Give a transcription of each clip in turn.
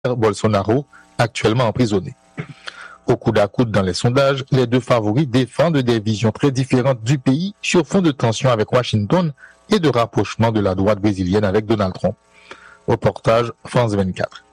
Bolsonaro, actuellement emprisonné. Au coude à coude dans les sondages, les deux favoris défendent des visions très différentes du pays sur fond de tension avec Washington et de rapprochement de la droite brésilienne avec Donald Trump. Reportage France 24.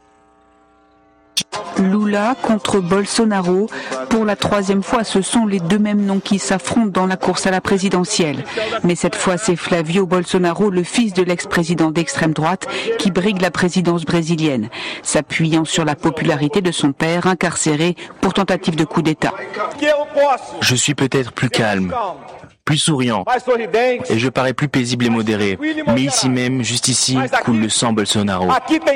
Lula contre Bolsonaro. Pour la troisième fois, ce sont les deux mêmes noms qui s'affrontent dans la course à la présidentielle. Mais cette fois, c'est Flavio Bolsonaro, le fils de l'ex-président d'extrême droite, qui brigue la présidence brésilienne, s'appuyant sur la popularité de son père, incarcéré pour tentative de coup d'État. Je suis peut-être plus calme, plus souriant, et je parais plus paisible et modéré. Mais ici même, juste ici, coule le sang Bolsonaro.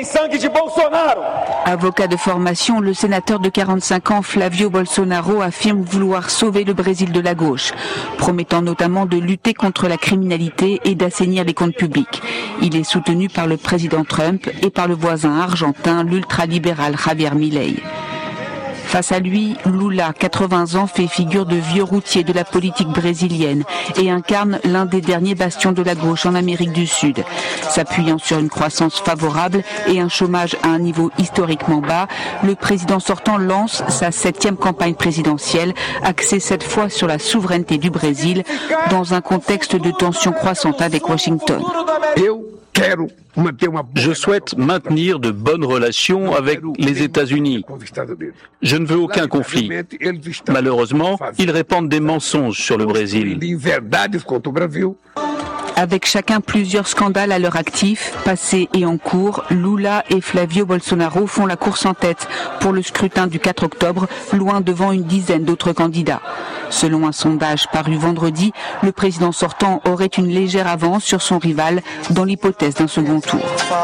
Avocat de formation, le sénateur de 45 ans, Flavio Bolsonaro, affirme vouloir sauver le Brésil de la gauche, promettant notamment de lutter contre la criminalité et d'assainir les comptes publics. Il est soutenu par le président Trump et par le voisin argentin, l'ultralibéral Javier Milei. Face à lui, Lula, 80 ans, fait figure de vieux routier de la politique brésilienne et incarne l'un des derniers bastions de la gauche en Amérique du Sud. S'appuyant sur une croissance favorable et un chômage à un niveau historiquement bas, le président sortant lance sa 7e campagne présidentielle, axée cette fois sur la souveraineté du Brésil, dans un contexte de tension croissante avec Washington. Je souhaite maintenir de bonnes relations avec les États-Unis. Je ne veux aucun conflit. Malheureusement, ils répandent des mensonges sur le Brésil. Avec chacun plusieurs scandales à leur actif, passés et en cours, Lula et Flavio Bolsonaro font la course en tête pour le scrutin du 4 octobre, loin devant une dizaine d'autres candidats. Selon un sondage paru vendredi, le président sortant aurait une légère avance sur son rival dans l'hypothèse d'un second tour.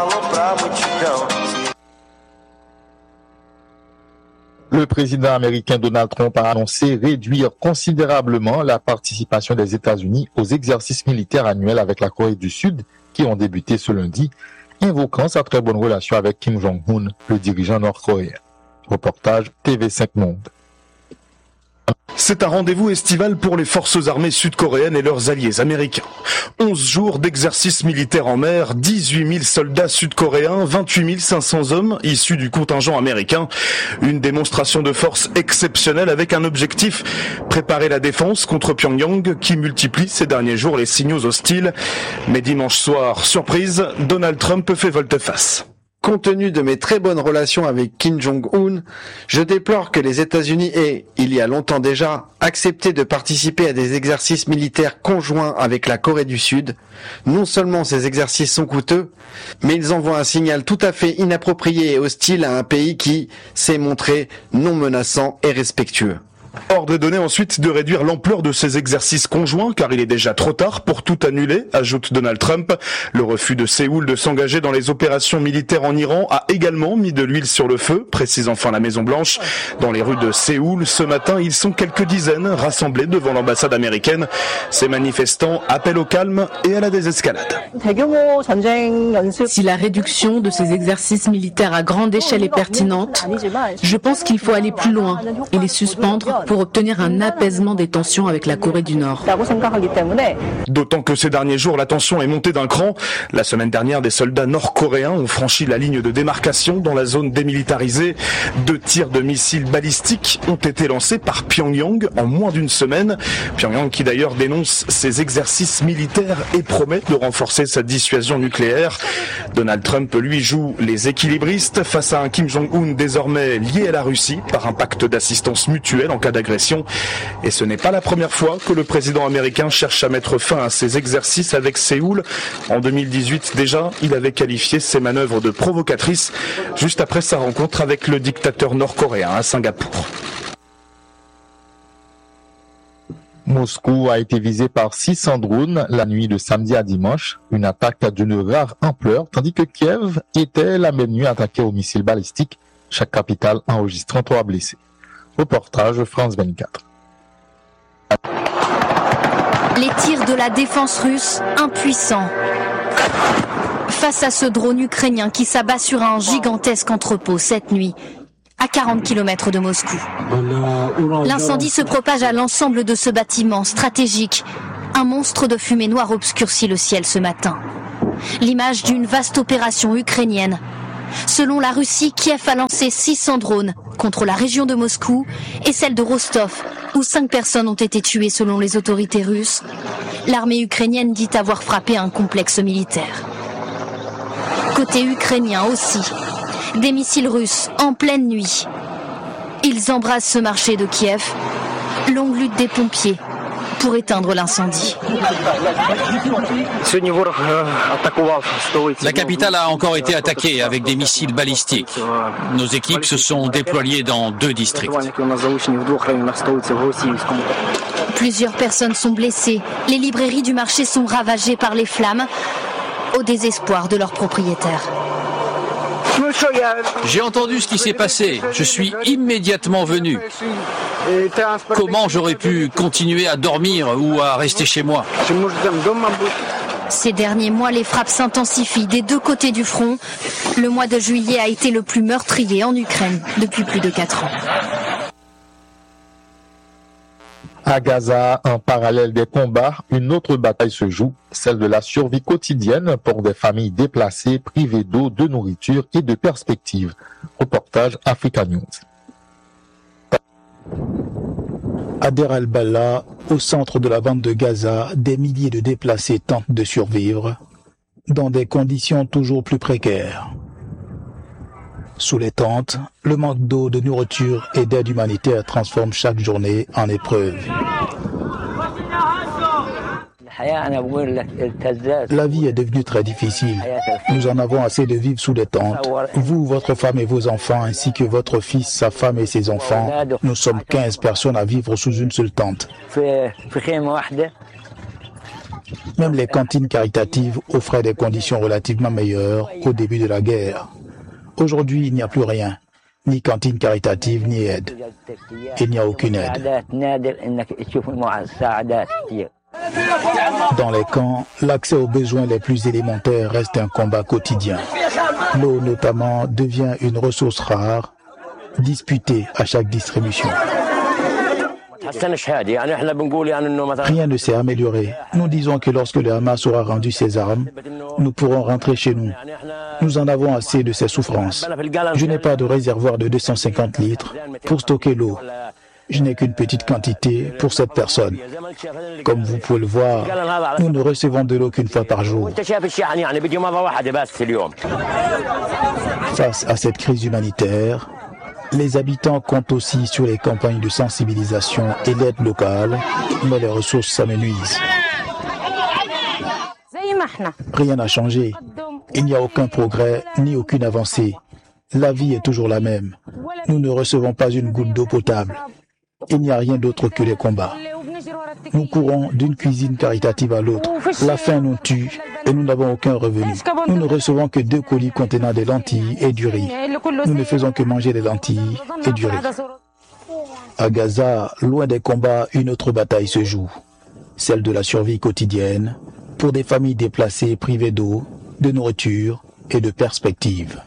Le président américain Donald Trump a annoncé réduire considérablement la participation des États-Unis aux exercices militaires annuels avec la Corée du Sud qui ont débuté ce lundi, invoquant sa très bonne relation avec Kim Jong-un, le dirigeant nord-coréen. Reportage TV5 Monde. C'est un rendez-vous estival pour les forces armées sud-coréennes et leurs alliés américains. 11 jours d'exercice militaire en mer, 18 000 soldats sud-coréens, 28 500 hommes issus du contingent américain. Une démonstration de force exceptionnelle avec un objectif, préparer la défense contre Pyongyang qui multiplie ces derniers jours les signaux hostiles. Mais dimanche soir, surprise, Donald Trump fait volte-face. Compte tenu de mes très bonnes relations avec Kim Jong-un, je déplore que les États-Unis aient, il y a longtemps déjà, accepté de participer à des exercices militaires conjoints avec la Corée du Sud. Non seulement ces exercices sont coûteux, mais ils envoient un signal tout à fait inapproprié et hostile à un pays qui s'est montré non menaçant et respectueux. Ordre est donné ensuite de réduire l'ampleur de ces exercices conjoints car il est déjà trop tard pour tout annuler, ajoute Donald Trump. Le refus de Séoul de s'engager dans les opérations militaires en Iran a également mis de l'huile sur le feu, précise enfin la Maison-Blanche. Dans les rues de Séoul, ce matin, ils sont quelques dizaines rassemblés devant l'ambassade américaine. Ces manifestants appellent au calme et à la désescalade. Si la réduction de ces exercices militaires à grande échelle est pertinente, je pense qu'il faut aller plus loin et les suspendre pour obtenir un apaisement des tensions avec la Corée du Nord. D'autant que ces derniers jours, la tension est montée d'un cran. La semaine dernière, des soldats nord-coréens ont franchi la ligne de démarcation dans la zone démilitarisée. 2 tirs de missiles balistiques ont été lancés par Pyongyang en moins d'une semaine. Pyongyang qui d'ailleurs dénonce ces exercices militaires et promet de renforcer sa dissuasion nucléaire. Donald Trump, lui, joue les équilibristes face à un Kim Jong-un désormais lié à la Russie par un pacte d'assistance mutuelle en cas d'agression. Et ce n'est pas la première fois que le président américain cherche à mettre fin à ces exercices avec Séoul. En 2018 déjà, il avait qualifié ces manœuvres de provocatrices juste après sa rencontre avec le dictateur nord-coréen à Singapour. Moscou a été visé par 600 drones la nuit de samedi à dimanche, une attaque d'une rare ampleur, tandis que Kiev était la même nuit attaquée aux missiles balistiques, chaque capitale enregistrant 3 blessés. Reportage France 24. Les tirs de la défense russe, impuissants. Face à ce drone ukrainien qui s'abat sur un gigantesque entrepôt cette nuit, à 40 km de Moscou. L'incendie se propage à l'ensemble de ce bâtiment stratégique. Un monstre de fumée noire obscurcit le ciel ce matin. L'image d'une vaste opération ukrainienne Selon la Russie, Kiev a lancé 600 drones contre la région de Moscou et celle de Rostov, où 5 personnes ont été tuées selon les autorités russes. L'armée ukrainienne dit avoir frappé un complexe militaire. Côté ukrainien aussi, des missiles russes en pleine nuit. Ils embrasent ce marché de Kiev. Longue lutte des pompiers pour éteindre l'incendie. La capitale a encore été attaquée avec des missiles balistiques. Nos équipes se sont déployées dans 2 districts. Plusieurs personnes sont blessées. Les librairies du marché sont ravagées par les flammes, au désespoir de leurs propriétaires. J'ai entendu ce qui s'est passé. Je suis immédiatement venu. Comment j'aurais pu continuer à dormir ou à rester chez moi? Ces derniers mois, les frappes s'intensifient des 2 côtés du front. Le mois de juillet a été le plus meurtrier en Ukraine depuis plus de 4 ans. À Gaza, en parallèle des combats, une autre bataille se joue, celle de la survie quotidienne pour des familles déplacées, privées d'eau, de nourriture et de perspectives. Reportage Africa News. À Der al-Bala, au centre de la bande de Gaza, des milliers de déplacés tentent de survivre dans des conditions toujours plus précaires. Sous les tentes, le manque d'eau, de nourriture et d'aide humanitaire transforme chaque journée en épreuve. La vie est devenue très difficile. Nous en avons assez de vivre sous les tentes. Vous, votre femme et vos enfants, ainsi que votre fils, sa femme et ses enfants, nous sommes 15 personnes à vivre sous une seule tente. Même les cantines caritatives offraient des conditions relativement meilleures au début de la guerre. Aujourd'hui, il n'y a plus rien, ni cantine caritative, ni aide. Il n'y a aucune aide. Dans les camps, l'accès aux besoins les plus élémentaires reste un combat quotidien. L'eau, notamment, devient une ressource rare, disputée à chaque distribution. Rien ne s'est amélioré. Nous disons que lorsque le Hamas aura rendu ses armes, nous pourrons rentrer chez nous. Nous en avons assez de ces souffrances. Je n'ai pas de réservoir de 250 litres pour stocker l'eau. Je n'ai qu'une petite quantité pour cette personne. Comme vous pouvez le voir, nous ne recevons de l'eau qu'une fois par jour. Face à cette crise humanitaire, les habitants comptent aussi sur les campagnes de sensibilisation et l'aide locale, mais les ressources s'amenuisent. Rien n'a changé. Il n'y a aucun progrès ni aucune avancée. La vie est toujours la même. Nous ne recevons pas une goutte d'eau potable. Il n'y a rien d'autre que les combats. Nous courons d'une cuisine caritative à l'autre. La faim nous tue et nous n'avons aucun revenu. Nous ne recevons que 2 colis contenant des lentilles et du riz. Nous ne faisons que manger des lentilles et du riz. À Gaza, loin des combats, une autre bataille se joue. Celle de la survie quotidienne pour des familles déplacées privées d'eau, de nourriture et de perspectives.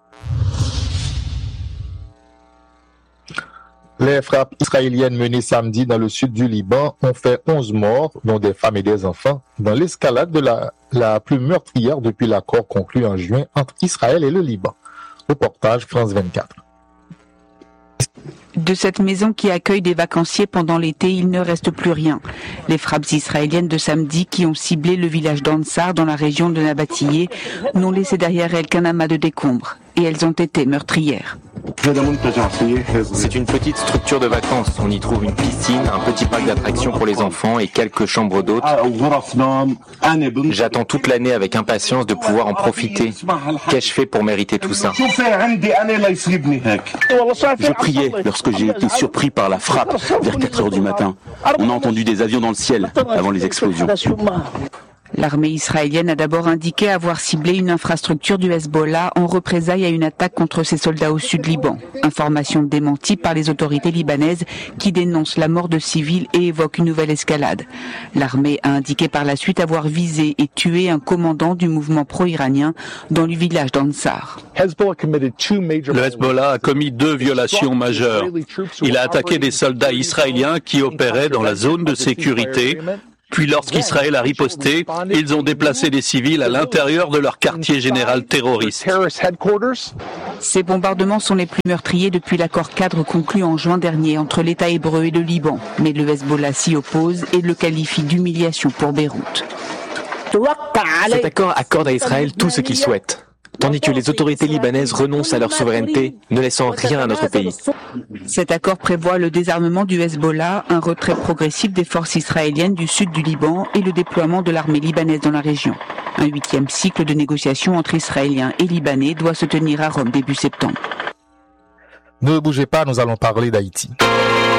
Les frappes israéliennes menées samedi dans le sud du Liban ont fait 11 morts, dont des femmes et des enfants, dans l'escalade de la plus meurtrière depuis l'accord conclu en juin entre Israël et le Liban. Reportage France 24. De cette maison qui accueille des vacanciers pendant l'été, il ne reste plus rien. Les frappes israéliennes de samedi qui ont ciblé le village d'Ansar dans la région de Nabatillé n'ont laissé derrière elles qu'un amas de décombres. Et elles ont été meurtrières. C'est une petite structure de vacances. On y trouve une piscine, un petit parc d'attractions pour les enfants et quelques chambres d'hôtes. J'attends toute l'année avec impatience de pouvoir en profiter. Qu'ai-je fait pour mériter tout ça? Je priais lorsque j'ai été surpris par la frappe vers 4 heures du matin. On a entendu des avions dans le ciel avant les explosions. L'armée israélienne a d'abord indiqué avoir ciblé une infrastructure du Hezbollah en représailles à une attaque contre ses soldats au sud Liban. Information démentie par les autorités libanaises qui dénoncent la mort de civils et évoquent une nouvelle escalade. L'armée a indiqué par la suite avoir visé et tué un commandant du mouvement pro-iranien dans le village d'Ansar. Le Hezbollah a commis 2 violations majeures. Il a attaqué des soldats israéliens qui opéraient dans la zone de sécurité Puis lorsqu'Israël a riposté, ils ont déplacé des civils à l'intérieur de leur quartier général terroriste. Ces bombardements sont les plus meurtriers depuis l'accord cadre conclu en juin dernier entre l'État hébreu et le Liban. Mais le Hezbollah s'y oppose et le qualifie d'humiliation pour Beyrouth. Cet accord accorde à Israël tout ce qu'il souhaite, tandis que les autorités libanaises renoncent à leur souveraineté, ne laissant rien à notre pays. Cet accord prévoit le désarmement du Hezbollah, un retrait progressif des forces israéliennes du sud du Liban et le déploiement de l'armée libanaise dans la région. Un 8e cycle de négociations entre Israéliens et Libanais doit se tenir à Rome début septembre. Ne bougez pas, nous allons parler d'Haïti.